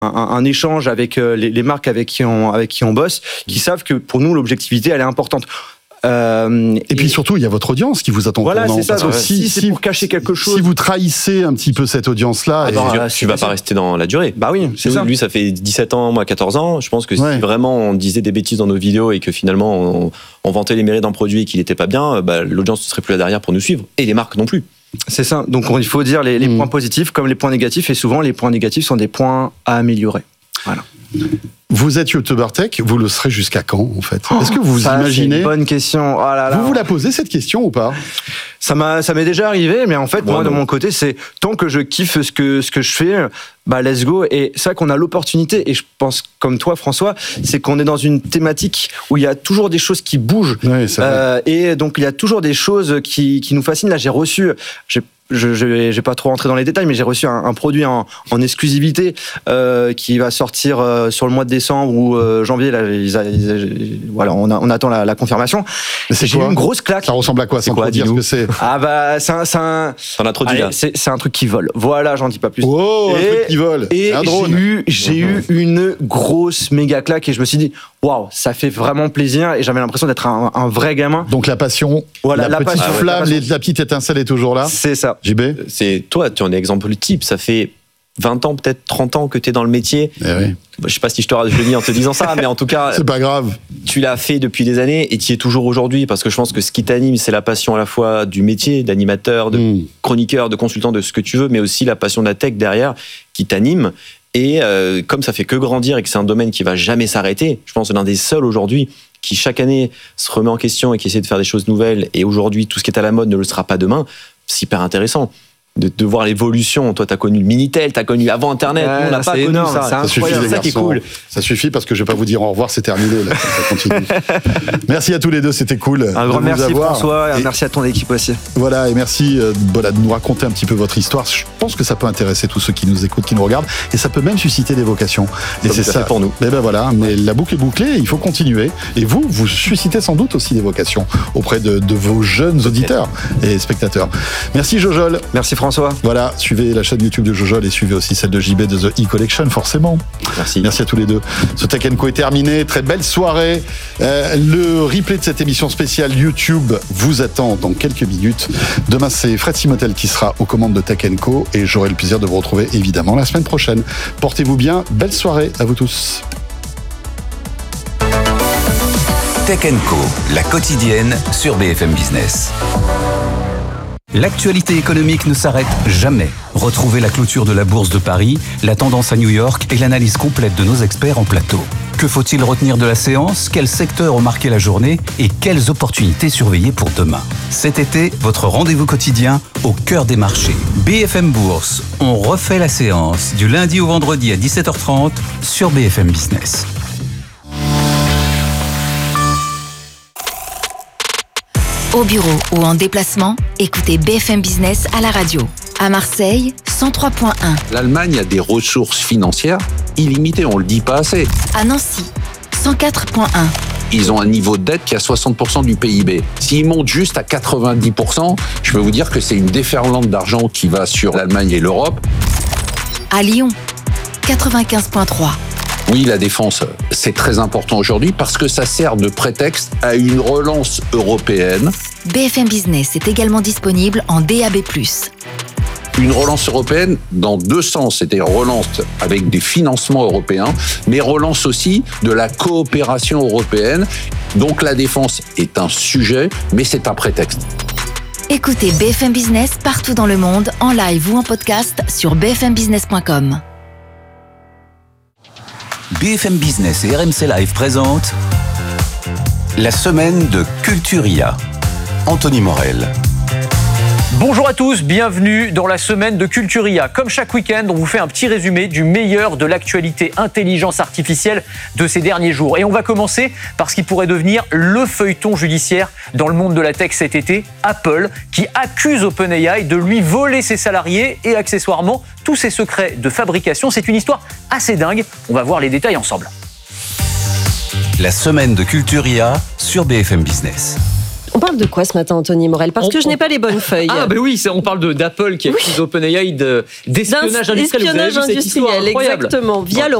un échange avec les marques avec qui on bosse, qui savent que pour nous l'objectivité elle est importante. Et puis surtout, il y a votre audience qui vous attend. Voilà, c'est ça. Donc, si c'est pour cacher quelque chose. Si vous trahissez un petit peu cette audience-là, tu vas pas rester dans la durée. Bah oui, c'est ça. Lui, ça fait 17 ans, moi 14 ans. Je pense que si vraiment on disait des bêtises dans nos vidéos et que finalement on vantait les mérites d'un produit et qu'il n'était pas bien, l'audience ne serait plus là derrière pour nous suivre et les marques non plus. C'est ça. Donc il faut dire les points positifs comme les points négatifs, et souvent les points négatifs sont des points à améliorer. Voilà. Vous êtes youtubeur tech, vous le serez jusqu'à quand en fait ? Est-ce que vous imaginez ? C'est une bonne question. Oh là là. Vous la posez cette question ou pas ? Ça m'est déjà arrivé, mais en fait moi de mon côté c'est tant que je kiffe ce que je fais, let's go. Et c'est vrai qu'on a l'opportunité, et je pense comme toi François, c'est qu'on est dans une thématique où il y a toujours des choses qui bougent, et donc il y a toujours des choses qui nous fascinent. Là j'ai reçu, je vais pas trop rentrer dans les détails, mais j'ai reçu un produit en exclusivité qui va sortir sur le mois de décembre ou janvier. Là, voilà, on attend la confirmation. J'ai eu une grosse claque. Ça ressemble à quoi, sans trop dire ce que c'est ? T'en as trop dit là. C'est un truc qui vole. Voilà, j'en dis pas plus. Oh, un truc qui vole. Et un drone. J'ai eu une grosse méga claque, et je me suis dit waouh, ça fait vraiment plaisir, et j'avais l'impression d'être un vrai gamin. Donc la passion, la petite flamme, la petite étincelle est toujours là. C'est ça. JB ? C'est toi, tu en es exemple type. Ça fait 20 ans, peut-être 30 ans que tu es dans le métier. Je sais pas si je te rajeunis en te disant ça, mais en tout cas, c'est pas grave. Tu l'as fait depuis des années et tu y es toujours aujourd'hui, parce que je pense que ce qui t'anime, c'est la passion à la fois du métier, d'animateur, de chroniqueur, de consultant, de ce que tu veux, mais aussi la passion de la tech derrière qui t'anime. Et comme ça fait que grandir et que c'est un domaine qui va jamais s'arrêter, je pense que c'est l'un des seuls aujourd'hui qui chaque année se remet en question et qui essaie de faire des choses nouvelles. Et aujourd'hui, tout ce qui est à la mode ne le sera pas demain. C'est hyper intéressant de voir l'évolution. Toi, t'as connu le Minitel, t'as connu avant Internet. Nous, on n'a pas connu ça. Ça suffit, les ça qui est cool. Ça suffit, parce que je vais pas vous dire au revoir, c'est terminé. Là, ça continue. Merci à tous les deux, c'était cool. Un grand merci François, et merci à ton équipe aussi. Voilà, et merci de nous raconter un petit peu votre histoire. Je pense que ça peut intéresser tous ceux qui nous écoutent, qui nous regardent, et ça peut même susciter des vocations. Et c'est ça pour nous. Et voilà, mais la boucle est bouclée, il faut continuer. Et vous suscitez sans doute aussi des vocations auprès de vos jeunes auditeurs et spectateurs. Merci Jojol. Merci François. Voilà, suivez la chaîne YouTube de Jojol et suivez aussi celle de JB de The E-Collection, forcément. Merci à tous les deux. Ce Tech & Co est terminé. Très belle soirée. Le replay de cette émission spéciale YouTube vous attend dans quelques minutes. Demain, c'est Fred Simotel qui sera aux commandes de Tech & Co, et j'aurai le plaisir de vous retrouver évidemment la semaine prochaine. Portez-vous bien. Belle soirée à vous tous. Tech & Co, la quotidienne sur BFM Business. L'actualité économique ne s'arrête jamais. Retrouvez la clôture de la Bourse de Paris, la tendance à New York et l'analyse complète de nos experts en plateau. Que faut-il retenir de la séance ? Quels secteurs ont marqué la journée ? Et quelles opportunités surveiller pour demain ? Cet été, votre rendez-vous quotidien au cœur des marchés. BFM Bourse, on refait la séance du lundi au vendredi à 17h30 sur BFM Business. Au bureau ou en déplacement, écoutez BFM Business à la radio. À Marseille, 103.1. L'Allemagne a des ressources financières illimitées, on le dit pas assez. À Nancy, 104.1. Ils ont un niveau de dette qui est à 60% du PIB. S'ils montent juste à 90%, je peux vous dire que c'est une déferlante d'argent qui va sur l'Allemagne et l'Europe. À Lyon, 95.3. Oui, la défense, c'est très important aujourd'hui parce que ça sert de prétexte à une relance européenne. BFM Business est également disponible en DAB+. Une relance européenne dans deux sens, c'est-à-dire relance avec des financements européens, mais relance aussi de la coopération européenne. Donc la défense est un sujet, mais c'est un prétexte. Écoutez BFM Business partout dans le monde, en live ou en podcast sur bfmbusiness.com. BFM Business et RMC Live présentent la semaine de Culturia. Anthony Morel. Bonjour à tous, bienvenue dans la semaine de Culturia. Comme chaque week-end, on vous fait un petit résumé du meilleur de l'actualité intelligence artificielle de ces derniers jours. Et on va commencer par ce qui pourrait devenir le feuilleton judiciaire dans le monde de la tech cet été, Apple, qui accuse OpenAI de lui voler ses salariés et accessoirement tous ses secrets de fabrication. C'est une histoire assez dingue, on va voir les détails ensemble. La semaine de Culturia sur BFM Business. On parle de quoi ce matin, Anthony Morel? Parce que je n'ai pas les bonnes feuilles. Ah, ben oui, on parle d'Apple qui accuse OpenAI d'espionnage industriel. Vous avez vu cette histoire incroyable? Exactement. Via le